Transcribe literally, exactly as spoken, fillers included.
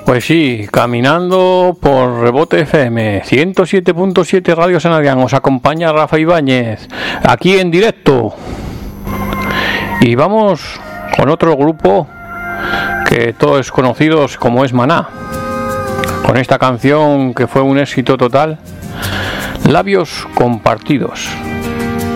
Pues sí, caminando por Rebote F M, ciento siete punto siete Radio San Adrián, os acompaña Rafa Ibáñez, aquí en directo. Y vamos con otro grupo que todos conocidos como es Maná, con esta canción que fue un éxito total, Labios Compartidos.